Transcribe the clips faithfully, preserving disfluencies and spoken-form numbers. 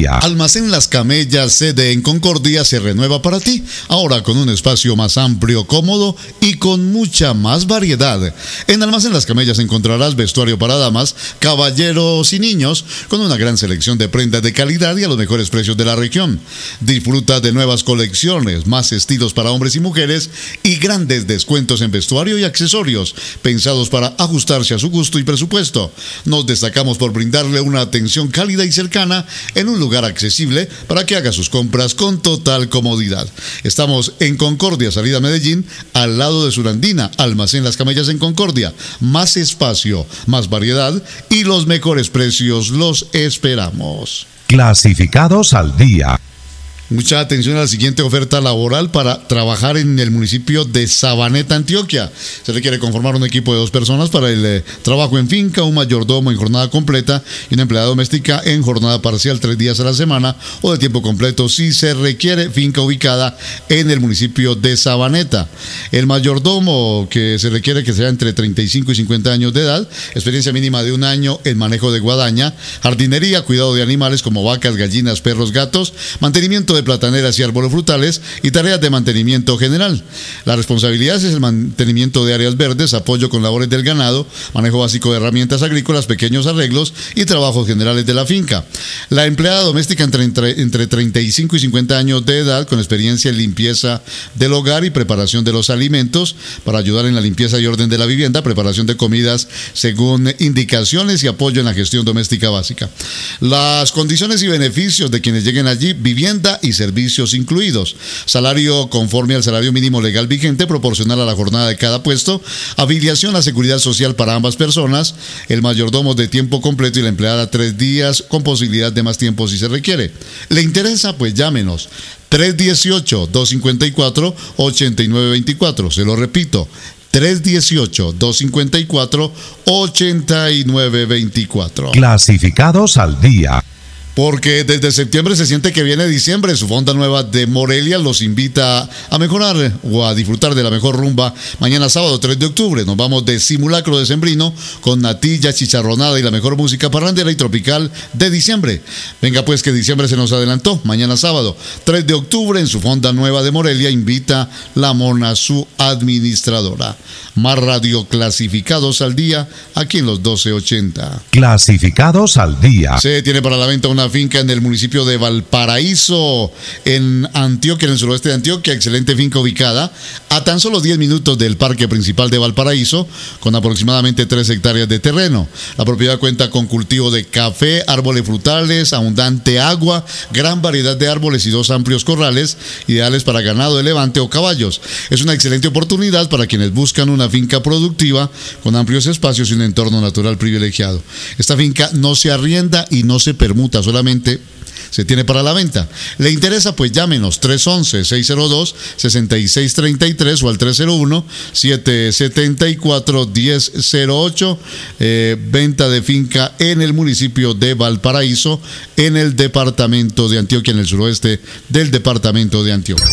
día. Almacén Las Camellas, sede en Concordia, se renueva para ti, ahora con un espacio más amplio, cómodo y con mucha más variedad. En Almacén Las Camellas encontrarás vestuario para damas, caballeros y niños, con una gran selección de prendas de calidad y a los mejores precios de la región. Disfruta de nuevas colecciones, más estilos para hombres y mujeres y grandes descuentos en vestuario y accesorios, pensados para ajustarse a su gusto y presupuesto. Nos destacamos por brindarle una atención cálida y cercana en un lugar accesible para que haga sus compras con total comodidad. Estamos en Concordia, salida a Medellín, al lado de Surandina. Almacén Las Camellas en Concordia. Más espacio, más variedad y los mejores precios los esperamos. Clasificados al día. Mucha atención a la siguiente oferta laboral para trabajar en el municipio de Sabaneta, Antioquia. Se requiere conformar un equipo de dos personas para el eh, trabajo en finca, un mayordomo en jornada completa y una empleada doméstica en jornada parcial tres días a la semana o de tiempo completo si se requiere, finca ubicada en el municipio de Sabaneta. El mayordomo que se requiere que sea entre treinta y cinco y cincuenta años de edad, experiencia mínima de un año en manejo de guadaña, jardinería, cuidado de animales como vacas, gallinas, perros, gatos, mantenimiento de plataneras y árboles frutales y tareas de mantenimiento general. La responsabilidad es el mantenimiento de áreas verdes, apoyo con labores del ganado, manejo básico de herramientas agrícolas, pequeños arreglos y trabajos generales de la finca. La empleada doméstica entre, entre, entre treinta y cinco y cincuenta años de edad, con experiencia en limpieza del hogar y preparación de los alimentos para ayudar en la limpieza y orden de la vivienda, preparación de comidas según indicaciones y apoyo en la gestión doméstica básica. Las condiciones y beneficios de quienes lleguen allí: vivienda y servicios incluidos, salario conforme al salario mínimo legal vigente, proporcional a la jornada de cada puesto, afiliación a seguridad social para ambas personas, el mayordomo de tiempo completo y la empleada tres días con posibilidad de más tiempo si se requiere. ¿Le interesa? Pues llámenos tres dieciocho, dos cincuenta y cuatro, ochenta y nueve veinticuatro. Se lo repito, tres dieciocho, dos cincuenta y cuatro, ochenta y nueve veinticuatro. Clasificados al día. Porque desde septiembre se siente que viene diciembre. Su fonda nueva de Morelia los invita a mejorar o a disfrutar de la mejor rumba. Mañana sábado tres de octubre nos vamos de simulacro decembrino con natilla, chicharronada y la mejor música parrandera y tropical de diciembre. Venga pues, que diciembre se nos adelantó. Mañana sábado tres de octubre en su fonda nueva de Morelia invita La Mona, su administradora. Más radio, Clasificados al día, aquí en los doce ochenta. Clasificados al día. Se tiene para la venta una finca en el municipio de Valparaíso, en Antioquia, en el suroeste de Antioquia. Excelente finca ubicada a tan solo diez minutos del parque principal de Valparaíso, con aproximadamente tres hectáreas de terreno. La propiedad cuenta con cultivo de café, árboles frutales, abundante agua, gran variedad de árboles y dos amplios corrales, ideales para ganado de levante o caballos. Es una excelente oportunidad para quienes buscan una finca productiva con amplios espacios y un entorno natural privilegiado. Esta finca no se arrienda y no se permuta, solamente se tiene para la venta. ¿Le interesa? Pues llámenos tres once, seis cero dos, seis seis tres tres o al tres cero uno, siete siete cuatro, uno cero cero ocho. Eh, venta de finca en el municipio de Valparaíso, en el departamento de Antioquia, en el suroeste del departamento de Antioquia.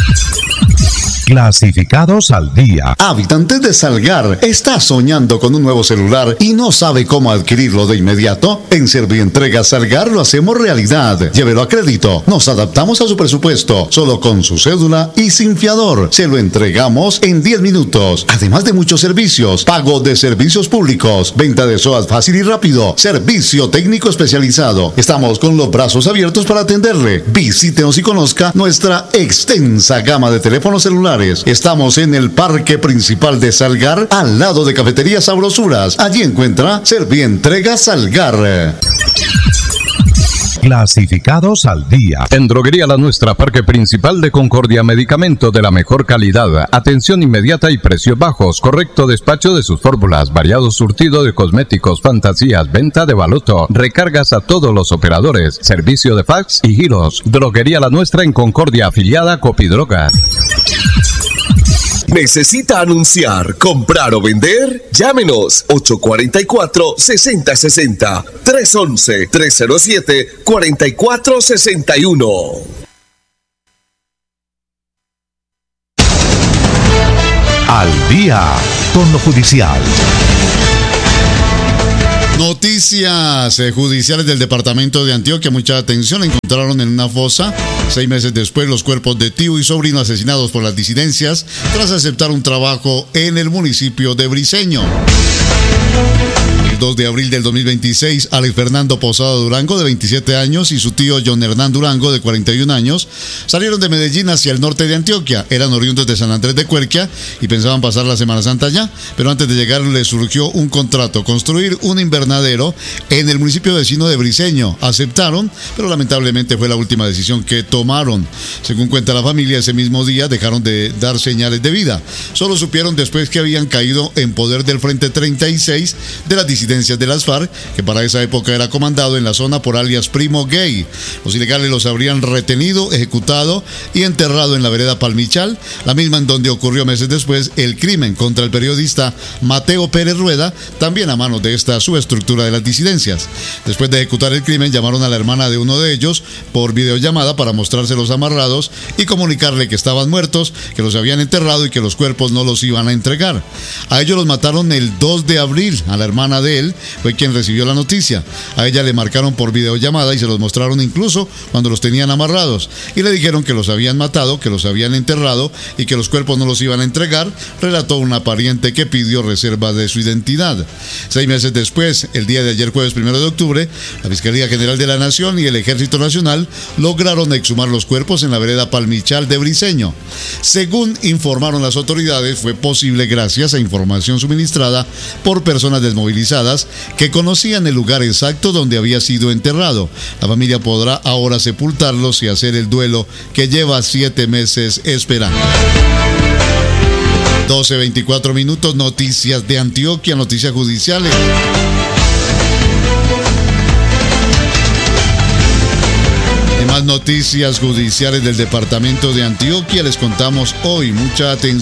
Clasificados al día. Habitante de Salgar, ¿está soñando con un nuevo celular y no sabe cómo adquirirlo de inmediato? En Servientrega Salgar lo hacemos realidad. Llévelo a crédito. Nos adaptamos a su presupuesto. Solo con su cédula y sin fiador. Se lo entregamos en diez minutos. Además de muchos servicios. Pago de servicios públicos. Venta de SOAT fácil y rápido. Servicio técnico especializado. Estamos con los brazos abiertos para atenderle. Visítenos y conozca nuestra extensa gama de teléfonos celulares. Estamos en el parque principal de Salgar, al lado de Cafetería Sabrosuras. Allí encuentra Servientrega Salgar. Clasificados al día. En Droguería La Nuestra, Parque Principal de Concordia, medicamento de la mejor calidad, atención inmediata y precios bajos, correcto despacho de sus fórmulas, variado surtido de cosméticos, fantasías, venta de baloto, recargas a todos los operadores, servicio de fax y giros. Droguería La Nuestra en Concordia, afiliada a Copidroga. ¿Necesita anunciar, comprar o vender? Llámenos ocho cuatro cuatro, seis cero seis cero, tres once, tres cero siete, cuatro cuatro seis uno. Al día con lo judicial. Noticias eh, judiciales del departamento de Antioquia. Mucha atención. Encontraron en una fosa, seis meses después, los cuerpos de tío y sobrino asesinados por las disidencias tras aceptar un trabajo en el municipio de Briceño. El dos de abril del dos mil veintiséis, Alex Fernando Posada Durango, de veintisiete años, y su tío John Hernán Durango, de cuarenta y un años, salieron de Medellín hacia el norte de Antioquia. Eran oriundos de San Andrés de Cuerquia y pensaban pasar la Semana Santa allá, pero antes de llegar les surgió un contrato: construir un invernadero en el municipio vecino de Briceño. Aceptaron, pero lamentablemente fue la última decisión que tomaron. Según cuenta la familia, ese mismo día dejaron de dar señales de vida. Solo supieron después que habían caído en poder del Frente treinta y seis de las disidencias de las FARC, que para esa época era comandado en la zona por alias Primo Gay. Los ilegales los habrían retenido, ejecutado y enterrado en la vereda Palmichal, la misma en donde ocurrió meses después el crimen contra el periodista Mateo Pérez Rueda, también a manos de esta subestructura de las disidencias. Después de ejecutar el crimen, llamaron a la hermana de uno de ellos por videollamada para mostrárselos amarrados y comunicarle que estaban muertos, que los habían enterrado y que los cuerpos no los iban a entregar. A ellos los mataron el dos de abril. A la hermana de él fue quien recibió la noticia. A ella le marcaron por videollamada y se los mostraron incluso cuando los tenían amarrados, y le dijeron que los habían matado, que los habían enterrado y que los cuerpos no los iban a entregar, relató una pariente que pidió reserva de su identidad. Seis meses después, el día de ayer, jueves primero de octubre, la Fiscalía General de la Nación y el Ejército Nacional lograron exhumar los cuerpos en la vereda Palmichal de Briceño. Según informaron las autoridades, fue posible gracias a información suministrada por personas desmovilizadas que conocían el lugar exacto donde había sido enterrado. La familia podrá ahora sepultarlos y hacer el duelo que lleva siete meses esperando. doce veinticuatro minutos, noticias de Antioquia, noticias judiciales. En más noticias judiciales del departamento de Antioquia les contamos hoy. Mucha atención.